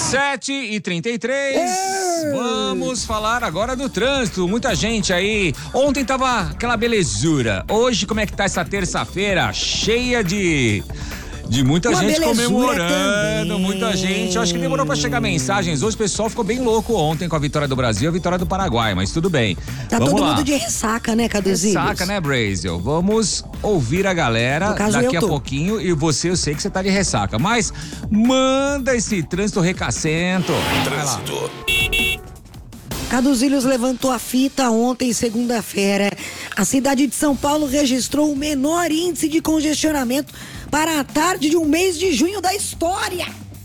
7h33, vamos falar agora do trânsito. Muita gente aí. Ontem tava aquela belezura. Hoje, como é que tá essa terça-feira? Cheia de muita gente comemorando, também. Muita gente. Eu acho que demorou pra chegar mensagens. Hoje o pessoal ficou bem louco ontem com a vitória do Brasil e a vitória do Paraguai, mas tudo bem. Tá todo mundo de ressaca, né, Caduzinho? Ressaca, né, Brasil? Vamos ouvir a galera daqui a pouquinho. E você, eu sei que você tá de ressaca, mas manda esse trânsito recassento. Trânsito. Caduzilhos levantou a fita ontem, segunda-feira. A cidade de São Paulo registrou o menor índice de congestionamento para a tarde de um mês de junho da história.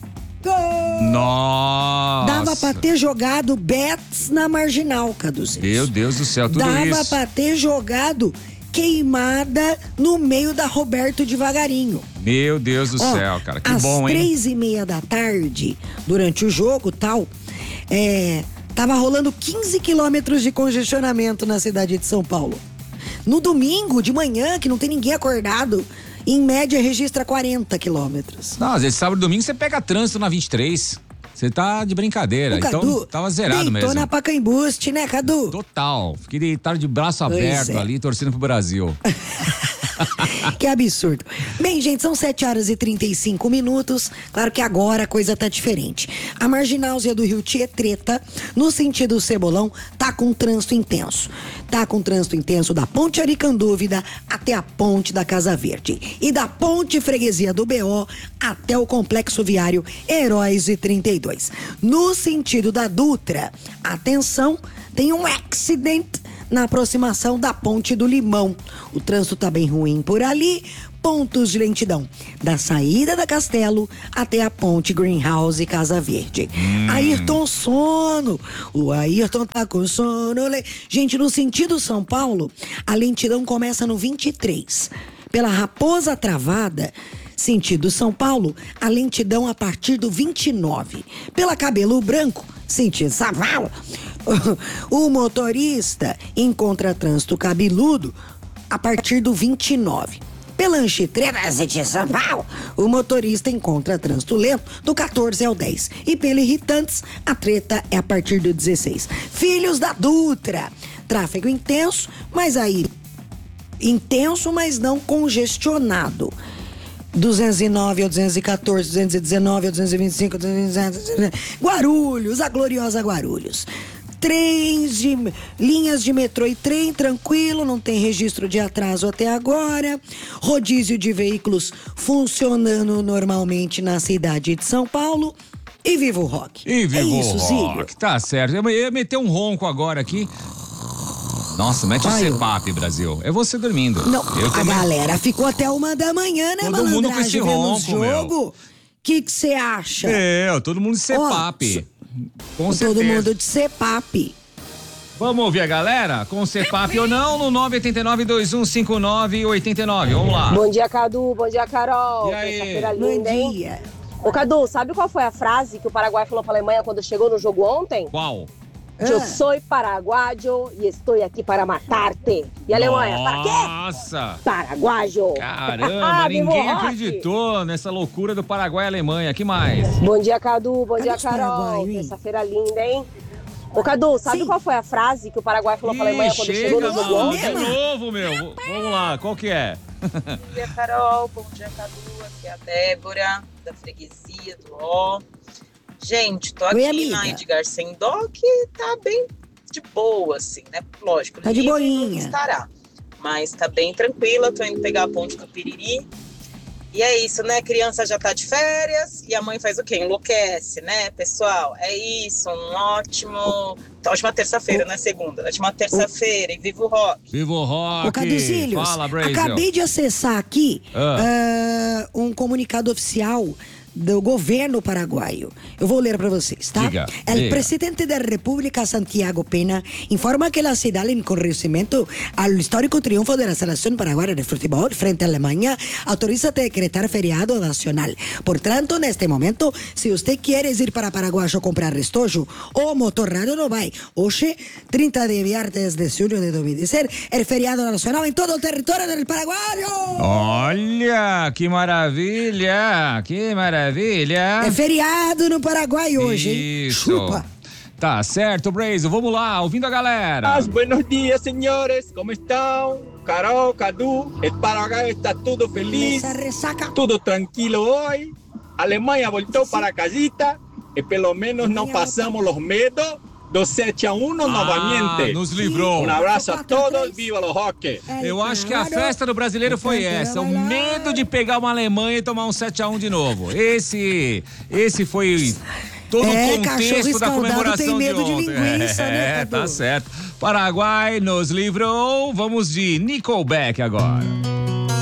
Nossa! Dava pra ter jogado bets na Marginal, Caduzilhos. Meu Deus do céu, tudo isso. Dava pra ter jogado queimada no meio da Roberto Devagarinho. Meu Deus do céu, cara, que bom, hein? Às 3:30 da tarde, durante o jogo tal, tava rolando 15 quilômetros de congestionamento na cidade de São Paulo. No domingo, de manhã, que não tem ninguém acordado, em média registra 40 quilômetros. Não, às vezes sábado e domingo você pega trânsito na 23. Você tá de brincadeira. Então tava zerado mesmo. Deitou na Pacaembuste, né, Cadu? Total. Fiquei deitado de braço aberto ali, torcendo pro Brasil. Que absurdo. Bem, gente, são 7h35. Claro que agora a coisa tá diferente. A Marginalzia do Rio Tietreta, no sentido Cebolão, tá com trânsito intenso. Tá com trânsito intenso da Ponte Aricandúvida até a Ponte da Casa Verde. E da Ponte Freguesia do BO até o Complexo Viário Heróis de 32. No sentido da Dutra, atenção, tem um acident na aproximação da Ponte do Limão. O trânsito tá bem ruim por ali. Pontos de lentidão da saída da Castelo até a Ponte Greenhouse e Casa Verde. Ayrton sono. O Ayrton tá com sono. Gente, no sentido São Paulo, a lentidão começa no 23. Pela Raposa Travada, sentido São Paulo, a lentidão a partir do 29. Pela Cabelo Branco, sentido São Paulo, o motorista encontra trânsito cabeludo a partir do 29. Pela Anchieta, sentido São Paulo, o motorista encontra trânsito lento do 14 ao 10. E pela Irritantes, a treta é a partir do 16. Filhos da Dutra, tráfego intenso, mas não congestionado. 209 ao 214, 219 ao 225, 227, Guarulhos, a gloriosa Guarulhos. Linhas de metrô e trem, tranquilo, não tem registro de atraso até agora. Rodízio de veículos funcionando normalmente na cidade de São Paulo. E viva o rock. E viva o rock, Zílio. Tá certo. Eu ia meter um ronco agora aqui. Nossa, mete o CPAP, Brasil. É você dormindo. Não, galera ficou até 1 da manhã, né, todo mundo com esse ronco, meu. O que você acha? Todo mundo de CPAP. Com certeza. Todo mundo de CPAP. Vamos ouvir a galera? Com CPAP ou não, no 989-2159-89. Vamos lá. Bom dia, Cadu. Bom dia, Carol. E aí? Terça-feira linda, Bom hein? dia. Ô, Cadu, sabe qual foi a frase que o Paraguai falou pra Alemanha quando chegou no jogo ontem? Qual? Eu sou paraguaio e estou aqui para matar-te. E a Alemanha, para quê? Nossa! Paraguaio. Caramba, ninguém acreditou nessa loucura do Paraguai e Alemanha. Que mais? Bom dia, Cadu. Bom dia, Carol. Paraguai, Terça-feira linda, hein? Ô, Cadu, sabe qual foi a frase que o Paraguai falou pra Alemanha quando chegou no jogo ontem? De novo, meu. Vamos lá, qual que é? Bom dia, Carol. Bom dia, Cadu. Aqui é a Débora, da freguesia do Ó. Gente, tô aqui na Edgar Sendó, que tá bem de boa, assim, né? Lógico, tá de boinha. Estará. Mas tá bem tranquila, tô indo pegar a ponte do Piriri. E é isso, né? Criança já tá de férias e a mãe faz o quê? Enlouquece, né, pessoal? É isso, ótima terça-feira, né? Segunda. Ótima terça-feira e viva o rock. Viva o rock. Ô, Caduzilhos, fala, Brasil. Acabei de acessar aqui um comunicado oficial do governo paraguaio. Eu vou ler para vocês, tá? Diga. El presidente da República, Santiago Pena, informa que la ciudad, en corregimiento al histórico triunfo de la selección paraguaya de fútbol frente a Alemania, autoriza decretar feriado nacional. Por tanto, en este momento, si usted quiere ir para Paraguay a comprar restojo o motorrado, no vai. Hoy, 30 de viernes de julio de 2016, el feriado nacional en todo el territorio del Paraguay. Olha, que maravilha! Que maravilha! maravilha. É feriado no Paraguai hoje, hein? Isso. Chupa. Tá certo, Brazo. Vamos lá, ouvindo a galera. Buenos días, señores. ¿Cómo están? Carol, Cadu, el Paraguay está todo feliz, Essa ressaca. todo tranquilo hoy. Alemanha voltou para a casita e pelo menos não passamos os medos do 7-1 novamente. Nos livrou. Um abraço a todos, viva o rock! Eu acho que a festa do brasileiro foi essa, o medo de pegar uma Alemanha e tomar um 7-1 de novo. Esse foi todo o contexto da comemoração tem medo de ontem. De linguiça, né, Cadu? Tá certo. Paraguai nos livrou. Vamos de Nickelback agora.